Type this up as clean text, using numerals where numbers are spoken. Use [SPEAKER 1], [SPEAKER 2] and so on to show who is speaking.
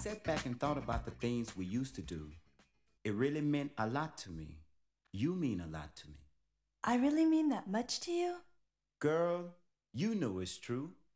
[SPEAKER 1] sat back and thought about the things we used to do, it really meant a lot to me. You mean a lot to me.
[SPEAKER 2] I really mean that much to you?
[SPEAKER 1] Girl, you know it's true.